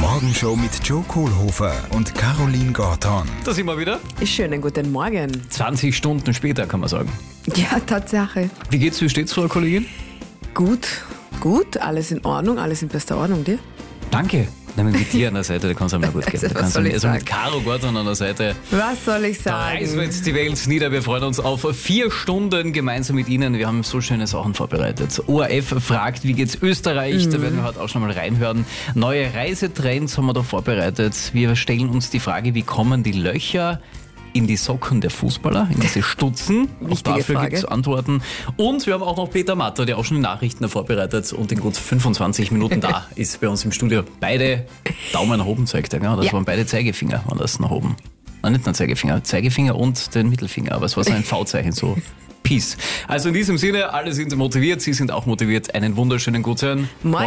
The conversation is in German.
Morgenshow mit Joe Kohlhofer und Caroline Gorton. Da sind wir wieder. Schönen guten Morgen. 20 Stunden später, kann man sagen. Ja, Tatsache. Wie geht's, wie steht's, Frau Kollegin? Gut, alles in Ordnung, alles in bester Ordnung, dir? Danke. Nein, mit dir an der Seite, da kann es einmal gut gehen. Also, was soll ich mit sagen? Caro Gorton an der Seite. Was soll ich Da reißen wir sagen? jetzt die Welt nieder. Wir freuen uns auf 4 Stunden gemeinsam mit Ihnen. Wir haben so schöne Sachen vorbereitet. ORF fragt, wie geht's Österreich? Da werden wir heute auch schon mal reinhören. Neue Reisetrends haben wir da vorbereitet. Wir stellen uns die Frage, wie kommen die Löcher in die Socken der Fußballer, in diese Stutzen. Auch Wichtige dafür Frage. gibt es Antworten. Und wir haben auch noch Peter Matter, der auch schon die Nachrichten vorbereitet und in gut 25 Minuten da ist bei uns im Studio. Beide Daumen nach oben zeigt er, das Ja. waren beide Zeigefinger, waren das nach oben. Nein, nicht nur Zeigefinger und den Mittelfinger, aber es war so ein V-Zeichen, so Peace. Also in diesem Sinne, alle sind motiviert, Sie sind auch motiviert. Einen wunderschönen guten Morgen.